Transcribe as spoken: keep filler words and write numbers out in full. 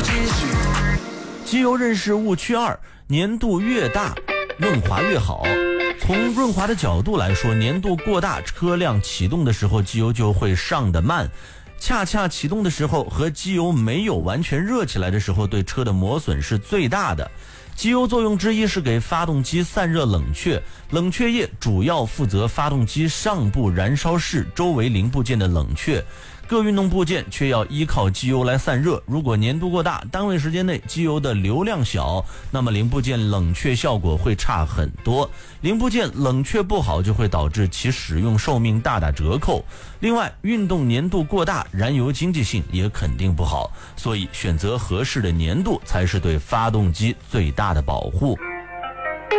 继续。 机油认识误区二：粘度越大，润滑越好。从润滑的角度来说，粘度过大，车辆启动的时候机油就会上得慢。恰恰启动的时候和机油没有完全热起来的时候，对车的磨损是最大的。机油作用之一是给发动机散热冷却，冷却液主要负责发动机上部燃烧室周围零部件的冷却，各运动部件却要依靠机油来散热。如果粘度过大，单位时间内机油的流量小，那么零部件冷却效果会差很多，零部件冷却不好就会导致其使用寿命大打折扣。另外，运动粘度过大，燃油经济性也肯定不好，所以选择合适的粘度才是对发动机最大的保护。